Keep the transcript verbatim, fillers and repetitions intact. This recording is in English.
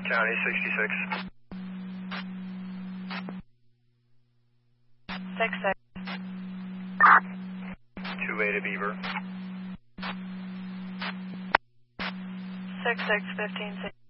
County sixty-six. Six six. Two A to Beaver. Six six fifteen six.